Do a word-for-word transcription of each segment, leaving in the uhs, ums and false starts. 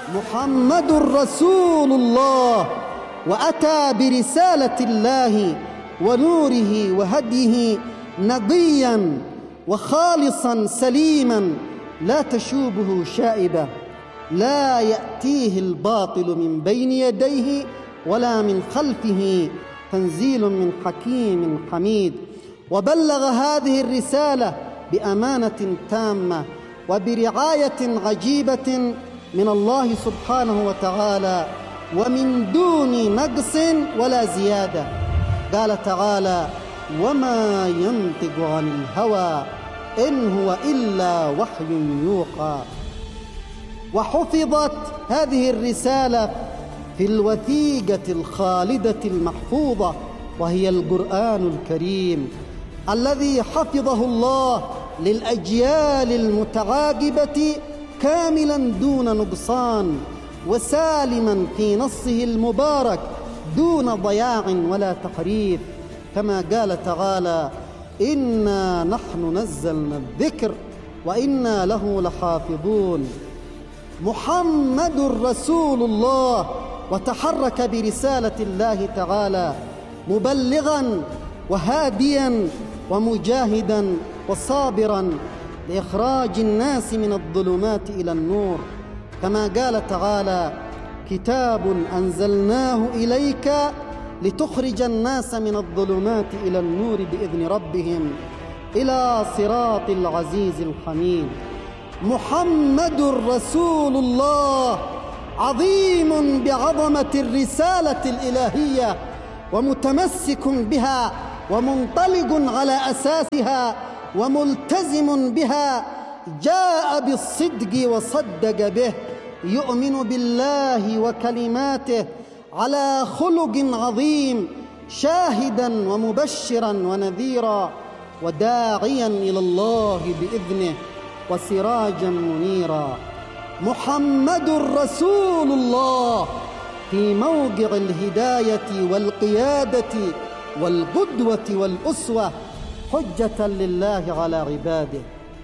محمد رسول الله، وأتى برسالة الله ونوره وهديه نقيا وخالصا سليما لا تشوبه شائبة، لا يأتيه الباطل من بين يديه ولا من خلفه، تنزيل من حكيم حميد. وبلغ هذه الرسالة بأمانة تامة وبرعاية عجيبة من الله سبحانه وتعالى، ومن دون نقص ولا زيادة. قال تعالى: وما ينطق عن الهوى إن هو إلا وحي يوحى. وحفظت هذه الرسالة في الوثيقة الخالدة المحفوظة، وهي القرآن الكريم الذي حفظه الله للأجيال المتعاقبة كاملا دون نقصان، وسالما في نصه المبارك دون ضياع ولا تحريف، كما قال تعالى: إنا نحن نزلنا الذكر وإنا له لحافظون. محمد رسول الله، وتحرك برسالة الله تعالى مبلغا وهاديا ومجاهدا وصابرا لإخراج الناس من الظلمات إلى النور، كما قال تعالى: كتاب أنزلناه إليك لتخرج الناس من الظلمات إلى النور بإذن ربهم إلى صراط العزيز الحميد. محمد رسول الله، عظيم بعظمة الرسالة الإلهية ومتمسك بها ومنطلق على أساسها وملتزم بها، جاء بالصدق وصدق به، يؤمن بالله وكلماته على خلق عظيم، شاهدا ومبشرا ونذيرا، وداعيا إلى الله بإذنه وسراجا منيرا. محمد رسول الله في موضع الهداية والقيادة والقدوة والأسوة، حجة لله على عباده.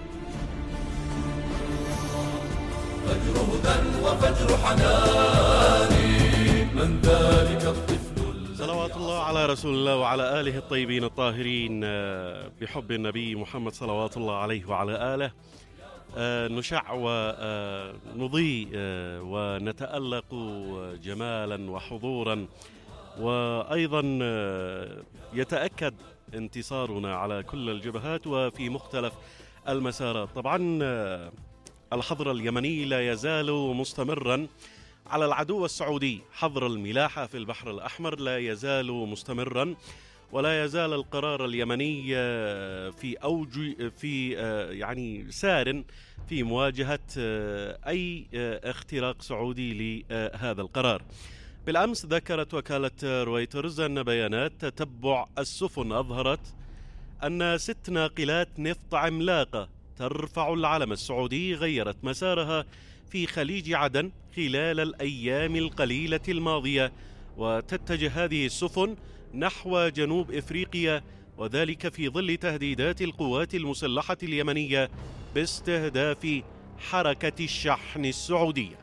فجر هدى وفجر حنان، من ذلك الطفل. صلوات الله على رسول الله وعلى آله الطيبين الطاهرين، بحب النبي محمد صلوات الله عليه وعلى آله. نشع ونضيء ونتألق جمالا وحضورا، وأيضا يتأكد انتصارنا على كل الجبهات وفي مختلف المسارات. طبعا الحظر اليمني لا يزال مستمرا على العدو السعودي، حظر الملاحة في البحر الأحمر لا يزال مستمرا، ولا يزال القرار اليمني في أوج في يعني سار في مواجهة أي اختراق سعودي لهذا القرار. بالأمس ذكرت وكالة رويترز أن بيانات تتبع السفن أظهرت أن ست ناقلات نفط عملاقة ترفع العلم السعودي غيرت مسارها في خليج عدن خلال الأيام القليلة الماضية، وتتجه هذه السفن نحو جنوب إفريقيا، وذلك في ظل تهديدات القوات المسلحة اليمنية باستهداف حركة الشحن السعودية.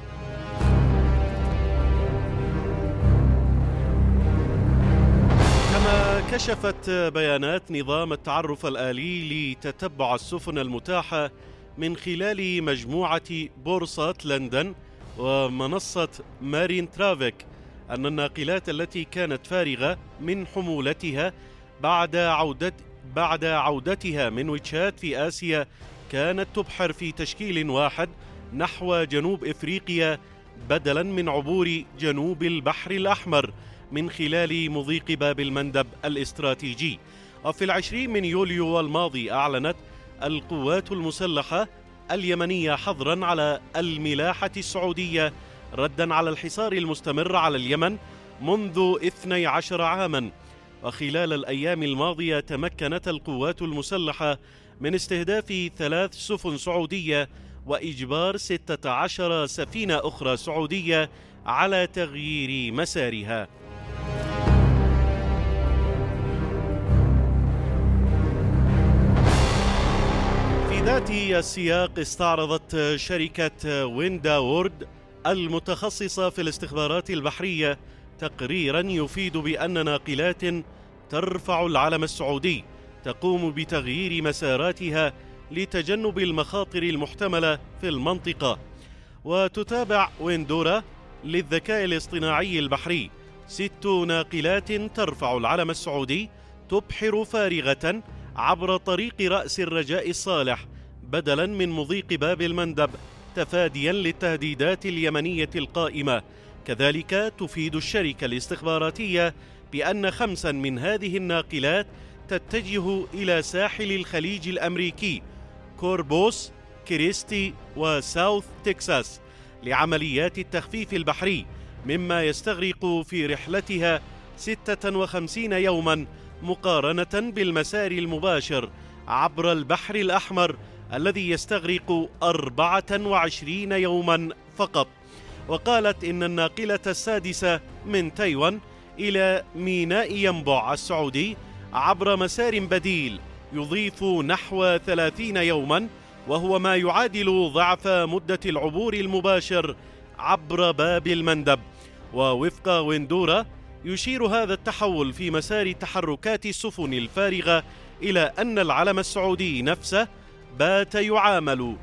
كما كشفت بيانات نظام التعرف الآلي لتتبع السفن المتاحة من خلال مجموعة بورصات لندن ومنصة مارين ترافيك أن الناقلات التي كانت فارغة من حمولتها بعد عودت بعد عودتها من وجهات في آسيا كانت تبحر في تشكيل واحد نحو جنوب إفريقيا بدلا من عبور جنوب البحر الأحمر من خلال مضيق باب المندب الاستراتيجي. وفي العشرين من يوليو الماضي أعلنت القوات المسلحة اليمنية حظرا على الملاحة السعودية ردا على الحصار المستمر على اليمن منذ اثني عشر عاما. وخلال الأيام الماضية تمكنت القوات المسلحة من استهداف ثلاث سفن سعودية وإجبار ستة عشر سفينة أخرى سعودية على تغيير مسارها. في ذات السياق استعرضت شركة ويندا وورد المتخصصة في الاستخبارات البحرية تقريرا يفيد بأن ناقلات ترفع العلم السعودي تقوم بتغيير مساراتها لتجنب المخاطر المحتملة في المنطقة. وتتابع ويندورا للذكاء الاصطناعي البحري ست ناقلات ترفع العلم السعودي تبحر فارغة عبر طريق رأس الرجاء الصالح بدلا من مضيق باب المندب تفاديا للتهديدات اليمنية القائمة. كذلك تفيد الشركة الاستخباراتية بأن خمسا من هذه الناقلات تتجه إلى ساحل الخليج الأمريكي كوربوس، كريستي وساوث تكساس لعمليات التخفيف البحري، مما يستغرق في رحلتها ستة وخمسين يوما مقارنة بالمسار المباشر عبر البحر الأحمر الذي يستغرق أربعة وعشرين يوما فقط. وقالت إن الناقلة السادسة من تايوان إلى ميناء ينبع السعودي عبر مسار بديل يضيف نحو ثلاثين يوما، وهو ما يعادل ضعف مدة العبور المباشر عبر باب المندب. ووفق ويندورا يشير هذا التحول في مسار تحركات السفن الفارغة إلى أن العلم السعودي نفسه بات يعامل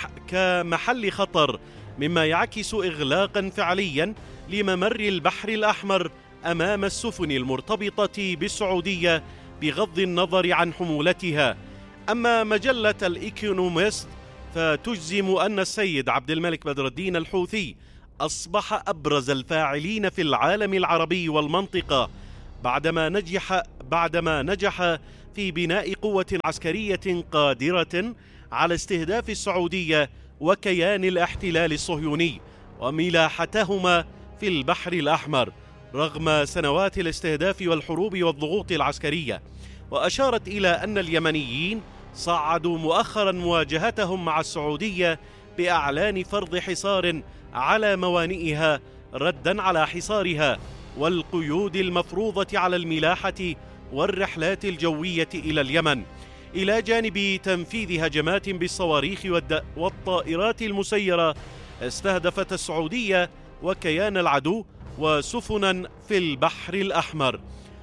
كمحل خطر، مما يعكس إغلاقا فعليا لممر البحر الأحمر أمام السفن المرتبطة بالسعودية بغض النظر عن حمولتها. أما مجلة الإيكونوميست فتجزم أن السيد عبد الملك بدر الدين الحوثي أصبح أبرز الفاعلين في العالم العربي والمنطقة بعدما نجح بعدما نجح في بناء قوة عسكرية قادرة على استهداف السعودية وكيان الاحتلال الصهيوني وملاحتهما في البحر الأحمر رغم سنوات الاستهداف والحروب والضغوط العسكرية. وأشارت إلى أن اليمنيين صعدوا مؤخرا مواجهتهم مع السعودية بإعلان فرض حصار على موانئها ردا على حصارها والقيود المفروضة على الملاحة والرحلات الجوية إلى اليمن، إلى جانب تنفيذ هجمات بالصواريخ والطائرات المسيرة استهدفت السعودية وكيان العدو وسفنا في البحر الأحمر.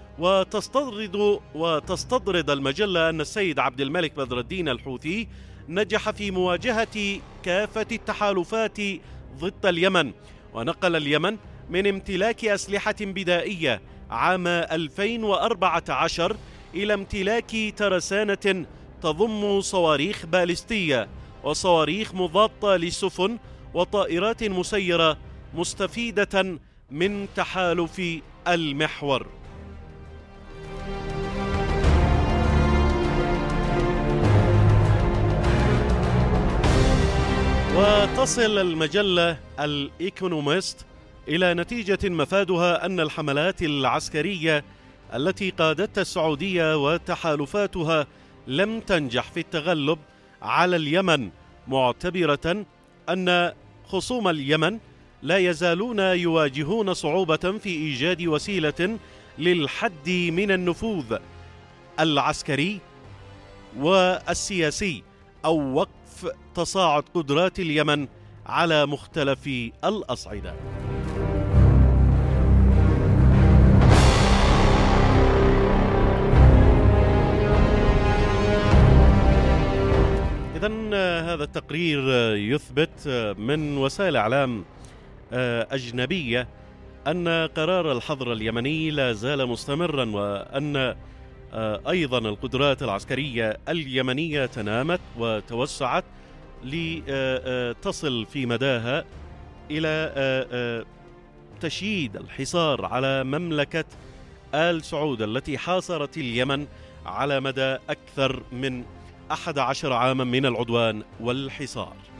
وتستطرد وتستطرد المجلة أن السيد عبد الملك بدر الدين الحوثي نجح في مواجهة كافة التحالفات ضد اليمن، ونقل اليمن من امتلاك أسلحة بدائية عام ألفين وأربعة عشر إلى امتلاك ترسانة تضم صواريخ باليستية وصواريخ مضادة للسفن وطائرات مسيرة مستفيدة من تحالف المحور. وتصل المجلة الإيكونوميست إلى نتيجة مفادها أن الحملات العسكرية التي قادتها السعودية وتحالفاتها لم تنجح في التغلب على اليمن، معتبرة أن خصوم اليمن لا يزالون يواجهون صعوبة في إيجاد وسيلة للحد من النفوذ العسكري والسياسي أو وقف تصاعد قدرات اليمن على مختلف الأصعدة. إذن هذا التقرير يثبت من وسائل إعلام أجنبية أن قرار الحظر اليمني لا زال مستمرا، وأن أيضا القدرات العسكرية اليمنية تنامت وتوسعت لتصل في مداها إلى تشييد الحصار على مملكة آل سعود التي حاصرت اليمن على مدى أكثر من أحد عشر عاما من العدوان والحصار.